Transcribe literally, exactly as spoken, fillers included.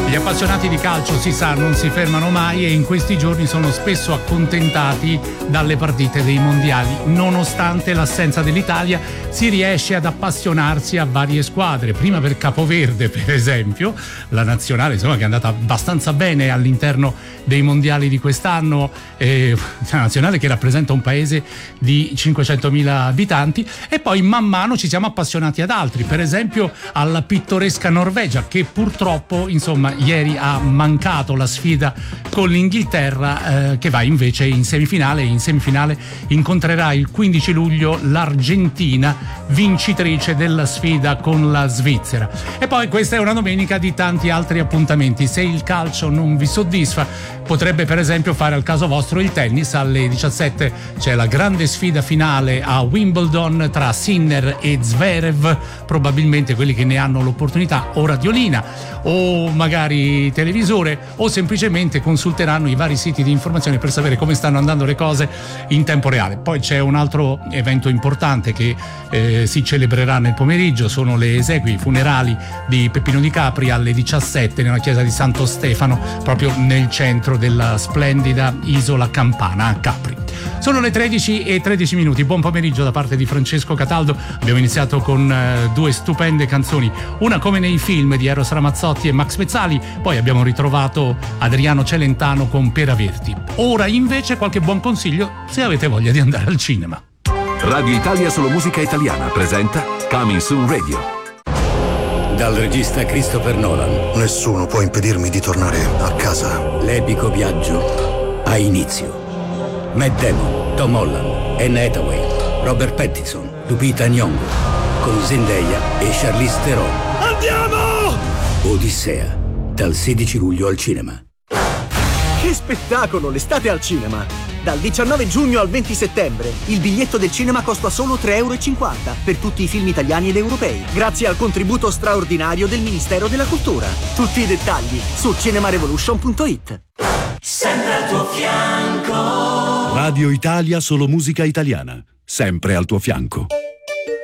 Gli appassionati di calcio, si sa, non si fermano mai e in questi giorni sono spesso accontentati dalle partite dei mondiali. Nonostante l'assenza dell'Italia, si riesce ad appassionarsi a varie squadre. Prima per Capoverde, per esempio, la nazionale, insomma, che è andata abbastanza bene all'interno dei mondiali di quest'anno, eh, una nazionale che rappresenta un paese di cinquecentomila abitanti, e poi man mano ci siamo appassionati ad altri, per esempio alla pittoresca Norvegia, che purtroppo, insomma, ieri ha mancato la sfida con l'Inghilterra, eh, che va invece in semifinale, e in semifinale incontrerà il quindici luglio l'Argentina, vincitrice della sfida con la Svizzera. E poi questa è una domenica di tanti altri appuntamenti. Se il calcio non vi soddisfa, potrebbe per esempio fare al caso vostro il tennis. Alle diciassette c'è la grande sfida finale a Wimbledon tra Sinner e Zverev, probabilmente quelli che ne hanno l'opportunità o radiolina o magari televisore, o semplicemente consulteranno i vari siti di informazione per sapere come stanno andando le cose in tempo reale. Poi c'è un altro evento importante che eh, si celebrerà nel pomeriggio, sono le esequie funerali di Peppino Di Capri alle diciassette nella chiesa di Santo Stefano, proprio nel centro della splendida isola campana a Capri. Sono le tredici e tredici minuti. Buon pomeriggio da parte di Francesco Cataldo. Abbiamo iniziato con uh, due stupende canzoni, una come nei film di Eros Ramazzotti e Max Pezzali, poi abbiamo ritrovato Adriano Celentano con Per Averti. Ora invece qualche buon consiglio se avete voglia di andare al cinema. Radio Italia Solo Musica Italiana presenta Coming Soon Radio. Dal regista Christopher Nolan. Nessuno può impedirmi di tornare a casa. L'epico viaggio ha inizio. Matt Damon, Tom Holland, Anne Hathaway, Robert Pattinson, Lupita Nyong'o, con Zendaya e Charlize Theron. Andiamo! Odissea, dal sedici luglio al cinema. Che spettacolo, l'estate al cinema! Dal diciannove giugno al venti settembre il biglietto del cinema costa solo tre e cinquanta euro per tutti i film italiani ed europei, grazie al contributo straordinario del Ministero della Cultura. Tutti i dettagli su cinemarevolution punto it. Sempre al tuo fianco. Radio Italia Solo Musica Italiana, sempre al tuo fianco.